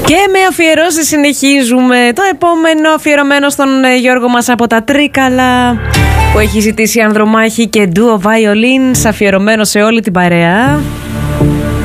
Και με αφιερώσεις συνεχίζουμε. Το επόμενο αφιερωμένο στον Γιώργο μας από τα Τρίκαλα, που έχει ζητήσει Ανδρομάχη και ντουο violins, αφιερωμένο σε όλη την παρέα.